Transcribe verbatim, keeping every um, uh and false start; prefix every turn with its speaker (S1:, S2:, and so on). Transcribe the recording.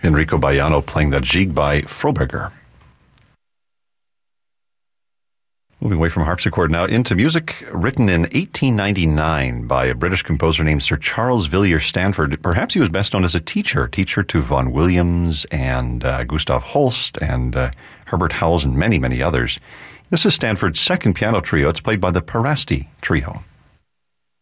S1: Enrico Baiano playing that Gigue by Froberger. Moving away from harpsichord now into music written in eighteen ninety-nine by a British composer named Sir Charles Villiers Stanford. Perhaps he was best known as a teacher, teacher to Vaughan Williams and uh, Gustav Holst and uh, Herbert Howells and many, many others. This is Stanford's second piano trio. It's played by the Parasti Trio.